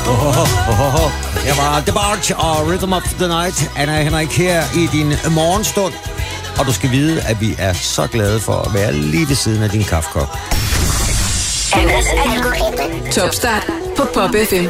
Jeg var Debarge og Rhythm of the Night. Anna Henrik her i din morgenstund. Og du skal vide, at vi er så glade for at være lige ved siden af din kaffekop. Annas algoritme. Topstart på Pop FM.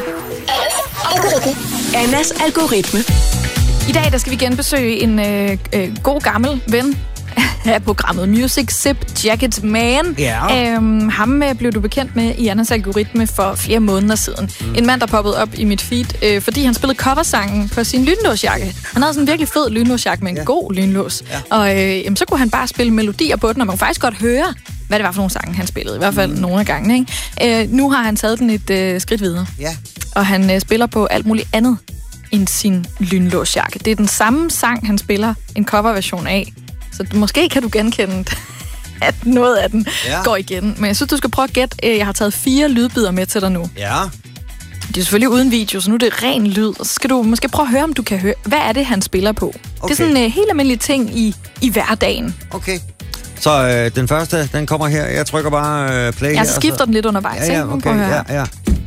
Annas algoritme. I dag der skal vi genbesøge en god gammel ven af programmet Music Sip Jacket Man. Ja. Ham blev du bekendt med i Annas algoritme for flere måneder siden. En mand, der poppede op i mit feed, fordi han spillede coversangen på sin lynlåsjakke. Han havde sådan en virkelig fed lynlåsjakke med en god lynlås. Ja. Og så kunne han bare spille melodier på den, og man kunne faktisk godt høre, hvad det var for nogle sange, han spillede. I hvert fald nogle af gangene. Ikke? Nu har han taget den et skridt videre. Ja. Og han spiller på alt muligt andet end sin lynlåsjakke. Det er den samme sang, han spiller en coverversion af. Så måske kan du genkende, at noget af den går igen. Men jeg synes, du skal prøve at gætte. Jeg har taget 4 lydbider med til dig nu. Ja. Det er selvfølgelig uden video, så nu er det ren lyd. Og så skal du måske prøve at høre, om du kan høre, hvad er det, han spiller på. Okay. Det er sådan en helt almindelig ting i hverdagen. Okay. Så den første, den kommer her. Jeg trykker bare play her. Jeg skifter den lidt undervejs. Ja, okay. Ja.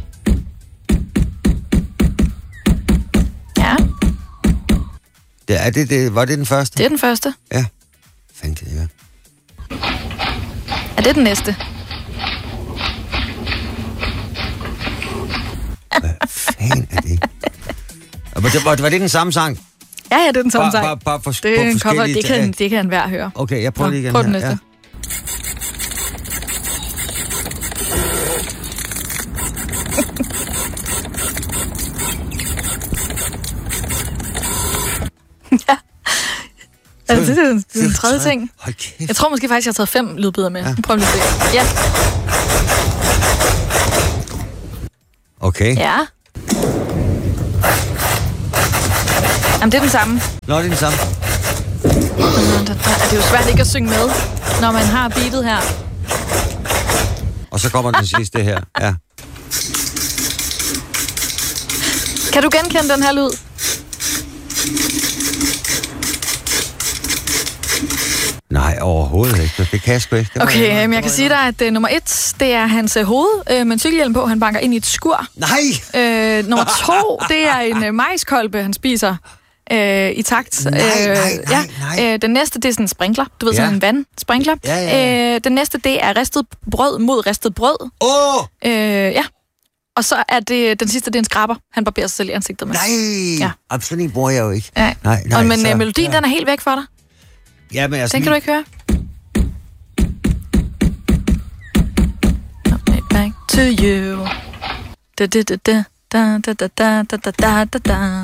Var det den første? Det er den første. Ja. Fandt det, ja. Er det den næste? Hvad fanden er det? Var det den samme sang? Ja, det er den samme sang. Bare det er en cover, det kan enhver høre. Okay, jeg prøver lige igen. Prøv den næste. Ja. Altså, det er den tredje ting. Jeg tror måske faktisk, jeg har taget 5 lydbider med. Ja. Prøv lige at se. Ja. Okay. Ja. Jamen, det er den samme. Nå, det er den samme. Det er jo svært ikke at synge med, når man har beatet her. Og så kommer den sidste her. Ja. Kan du genkende den her lyd? Nej, overhovedet ikke. Det kan jeg sgu ikke. Okay, men jeg kan sige dig, at nummer 1, det er hans hoved med en cykelhjelm på. Han banker ind i et skur. Nej! Nummer 2, det er en majskolbe, han spiser i takt. Nej. Den næste, det er sådan en sprinkler. Du ved, sådan en vandsprinkler. Ja. Den næste, det er ristet brød mod ristet brød. Ja. Og så er det den sidste, det er en skraber. Han barberer sig selv i ansigtet med. Nej! Sådan en bruger jeg jo ikke. Ja. Nej. Men melodien, den er helt væk for dig. Ja, men altså, den kan du ikke høre. Back to you. Da da da da da da da da da da da.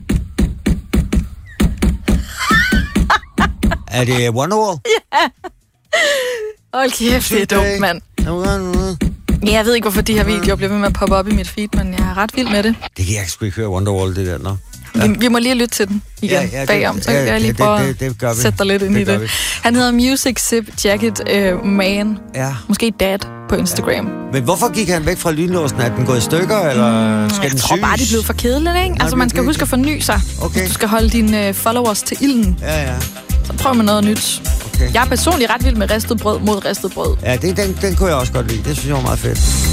Er det Wonderwall? Ja. Hold kæft, det er dumt, mand. Jeg ved ikke, hvorfor de her videoer bliver ved med at poppe op i mit feed, men jeg er ret vild med det. Det kan jeg sgu ikke høre, Wonderwall, det der, nå. Ja. Vi må lige lytte til den igen bagom, så kan jeg lige prøve at sætte dig lidt ind i det. Han hedder Music Sip Jacket Man. Ja. Måske Dad på Instagram. Men hvorfor gik han væk fra lynlåsen? Er den gået i stykker, eller skal den syes? Jeg tror bare, de blev for kedelige, ikke? Altså, man skal huske at forny sig, hvis du skal holde dine followers til ilden. Ja. Så prøv med noget nyt. Okay. Jeg er personligt ret vild med ristet brød mod ristet brød. Ja, den kunne jeg også godt lide. Det synes jeg var meget fedt.